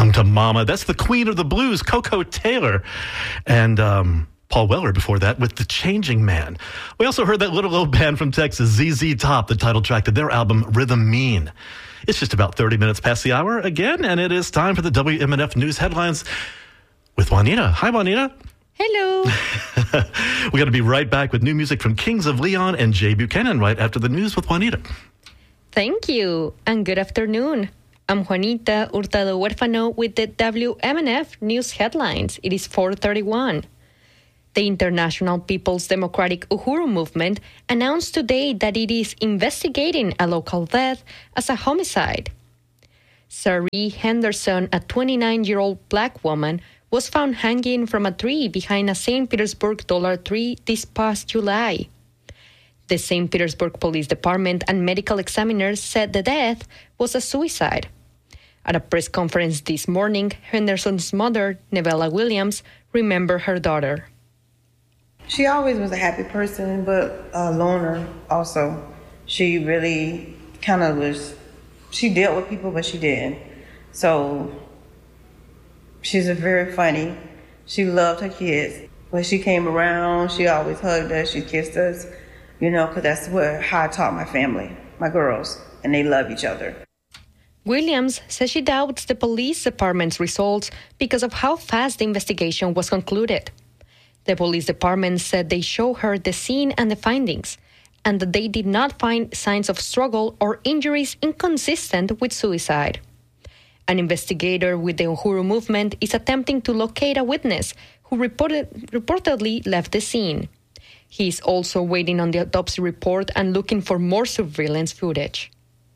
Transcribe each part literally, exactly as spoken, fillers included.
Young to Mama. That's the queen of the blues, Coco Taylor. And um, Paul Weller before that with The Changing Man. We also heard that little old band from Texas, Z Z Top, the title track to their album Rhythm Mean. It's just about thirty minutes past the hour again, and it is time for the W M N F News Headlines with Juanita. Hi, Juanita. Hello. We're going to be right back with new music from Kings of Leon and Jay Buchanan right after the news with Juanita. Thank you, and good afternoon. I'm Juanita Hurtado Huérfano with the W M N F News Headlines. It is four thirty-one. The International People's Democratic Uhuru Movement announced today that it is investigating a local death as a homicide. Sari Henderson, a twenty-nine-year-old black woman, was found hanging from a tree behind a Saint Petersburg Dollar Tree this past July. The Saint Petersburg Police Department and medical examiners said the death was a suicide. At a press conference this morning, Henderson's mother, Nevella Williams, remembered her daughter. She always was a happy person, but a loner also. She really kind of was, she dealt with people, but she didn't. So she's a very funny. She loved her kids. When she came around, she always hugged us, she kissed us, you know, because that's what, how I taught my family, my girls, and they love each other. Williams says she doubts the police department's results because of how fast the investigation was concluded. The police department said they showed her the scene and the findings, and that they did not find signs of struggle or injuries inconsistent with suicide. An investigator with the Uhuru movement is attempting to locate a witness who reported, reportedly left the scene. He is also waiting on the autopsy report and looking for more surveillance footage.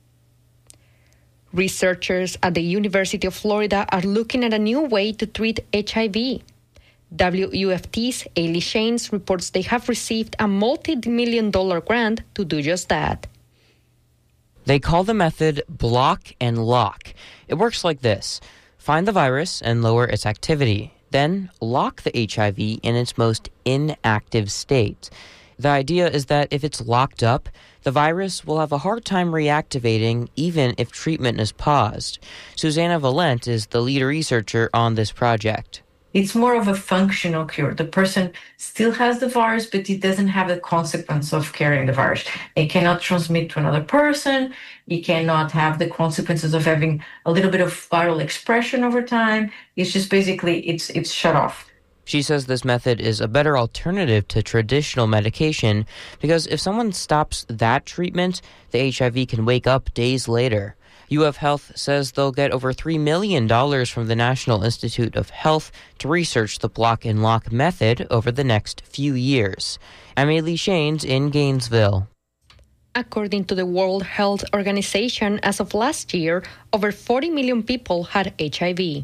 Researchers at the University of Florida are looking at a new way to treat H I V. W U F T's Ailey Shanes reports they have received a multi-million dollar grant to do just that. They call the method block and lock. It works like this. Find the virus and lower its activity. Then lock the H I V in its most inactive state. The idea is that if it's locked up, the virus will have a hard time reactivating even if treatment is paused. Susanna Valent is the lead researcher on this project. It's more of a functional cure. The person still has the virus, but it doesn't have the consequence of carrying the virus. It cannot transmit to another person. It cannot have the consequences of having a little bit of viral expression over time. It's just basically, it's it's shut off. She says this method is a better alternative to traditional medication because if someone stops that treatment, the H I V can wake up days later. U F Health says they'll get over three million dollars from the National Institute of Health to research the block and lock method over the next few years. I'm Ailey Shanes in Gainesville. According to the World Health Organization, as of last year, over forty million people had H I V.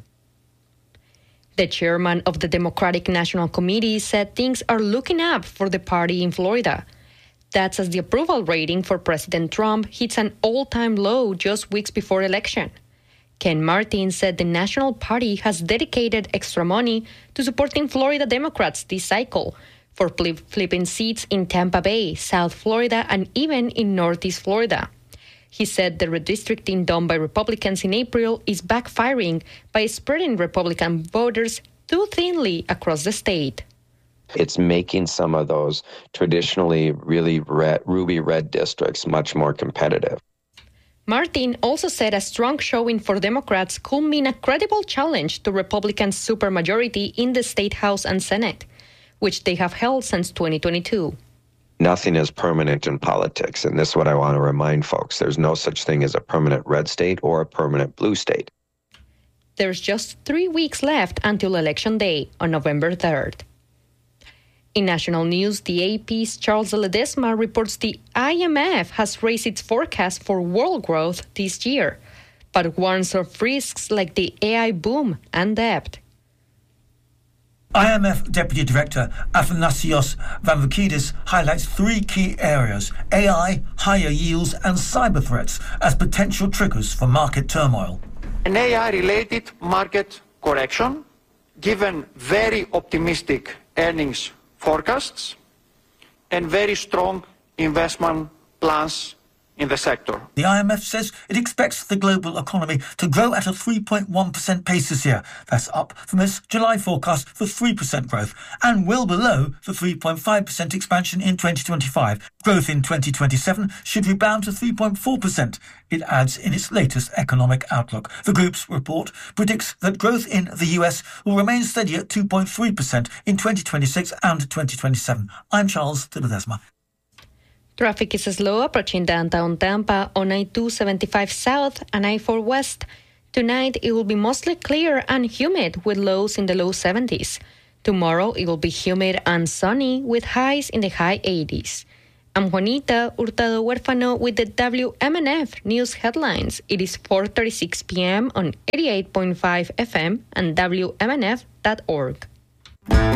The chairman of the Democratic National Committee said things are looking up for the party in Florida. That's as the approval rating for President Trump hits an all-time low just weeks before election. Ken Martin said the National Party has dedicated extra money to supporting Florida Democrats this cycle for flipping seats in Tampa Bay, South Florida, and even in Northeast Florida. He said the redistricting done by Republicans in April is backfiring by spreading Republican voters too thinly across the state. It's making some of those traditionally really red, ruby red districts much more competitive. Martin also said a strong showing for Democrats could mean a credible challenge to Republicans' supermajority in the State House and Senate, which they have held since twenty twenty-two. Nothing is permanent in politics, and this is what I want to remind folks. There's no such thing as a permanent red state or a permanent blue state. There's just three weeks left until Election Day on November third. In national news, the A P's Charles Ledesma reports the I M F has raised its forecast for world growth this year, but warns of risks like the A I boom and debt. I M F Deputy Director Athanasios Vanvoukidis highlights three key areas: A I, higher yields, and cyber threats as potential triggers for market turmoil. An A I-related market correction, given very optimistic earnings forecasts and very strong investment plans in the sector. The I M F says it expects the global economy to grow at a three point one percent pace this year. That's up from its July forecast for three percent growth and well below the three point five percent expansion in twenty twenty-five. Growth in twenty twenty-seven should rebound to three point four percent, it adds in its latest economic outlook. The group's report predicts that growth in the U S will remain steady at two point three percent in twenty twenty-six and twenty twenty-seven. I'm Charles de Ledesma. Traffic is slow approaching downtown Tampa on I two seventy-five South and I four West. Tonight, it will be mostly clear and humid with lows in the low seventies. Tomorrow, it will be humid and sunny with highs in the high eighties. I'm Juanita Hurtado Huérfano with the W M N F News Headlines. It is four thirty-six p.m. on eighty-eight point five F M and W M N F dot org.